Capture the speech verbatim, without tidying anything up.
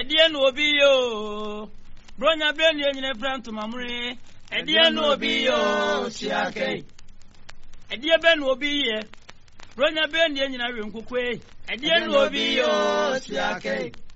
ɛdeɛ no obi yo bronya brɛ ne nyina franto mamre ɛdeɛ no obi yo siake ɛdeɛ bɛ no obi yɛ bronya brɛ ne nyina wenkukwe ɛdeɛ no obi yo siake